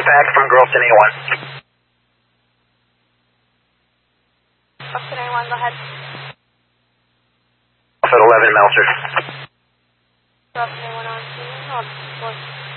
back from Grofton A1. Grofton A1, go ahead. Off at 11 Melser. Grofton A1 on scene. Hold.